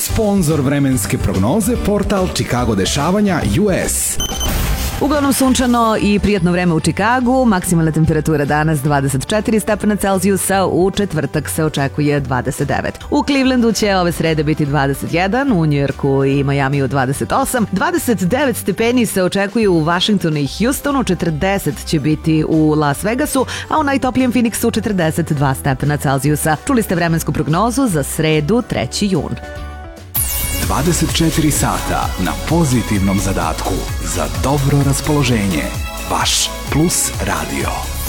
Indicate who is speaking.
Speaker 1: Sponzor vremenske prognoze, portal Chicago dešavanja US.
Speaker 2: Uglavnom sunčano i prijatno vreme u Čikagu, maksimalna temperatura danas 24 stepena Celzijusa, u četvrtak se očekuje 29. U Clevelandu će ove srede biti 21, u Njujorku i Majamiju 28, 29 stepeni se očekuje u Washingtonu i Houstonu, 40 će biti u Las Vegasu, a u najtoplijem Phoenixu 42 stepena Celzijusa. Čuli ste vremensku prognozu za sredu 3. jun.
Speaker 1: 24 sata na pozitivnom zadatku za dobro raspoloženje. Vaš Plus Radio.